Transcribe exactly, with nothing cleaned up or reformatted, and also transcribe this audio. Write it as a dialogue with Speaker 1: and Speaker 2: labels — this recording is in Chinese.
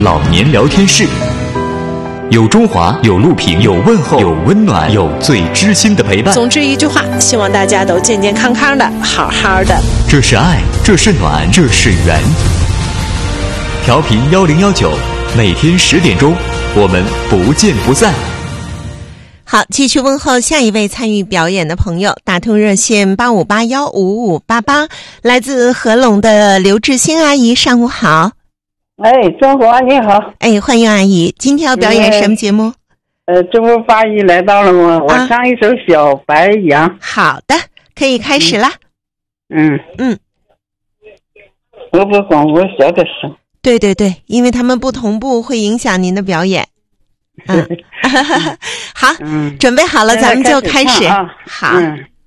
Speaker 1: 老年聊天室，有中华，有录屏，有问候，有温暖，有最知心的陪伴。
Speaker 2: 总之一句话，希望大家都健健康康的，好好的。
Speaker 1: 这是爱，这是暖，这是缘。调频幺零幺九，每天十点钟，我们不见不散。
Speaker 3: 好，继续问候下一位参与表演的朋友，打通热线八五八幺五五八八，来自合拢的刘志新阿姨，上午好。
Speaker 4: 哎，中华你好。
Speaker 3: 哎，欢迎阿姨，今天要表演什么节目？
Speaker 4: 呃，这不八一来到了吗？我唱一首《小白杨》。
Speaker 3: 好的，可以开始啦。
Speaker 4: 嗯
Speaker 3: 嗯，
Speaker 4: 我把广播小点声。
Speaker 3: 对对对，因为他们不同步会影响您的表演。嗯，好，
Speaker 4: 嗯，
Speaker 3: 准备好了，咱们就开始。
Speaker 4: 啊、
Speaker 3: 好。
Speaker 4: 嗯